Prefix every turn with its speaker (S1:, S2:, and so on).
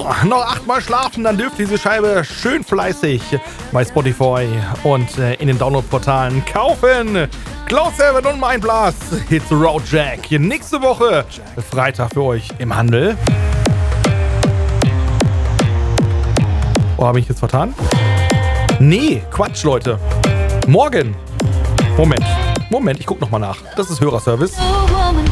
S1: So, noch 8-mal schlafen, dann dürft ihr diese Scheibe schön fleißig bei Spotify und in den Download-Portalen kaufen. Cloud 7 und Mind Blast, Hits Road Jack. Nächste Woche, Freitag für euch im Handel. Oh, habe ich jetzt vertan? Nee, Quatsch, Leute. Morgen. Moment, ich guck nochmal nach. Das ist Hörerservice.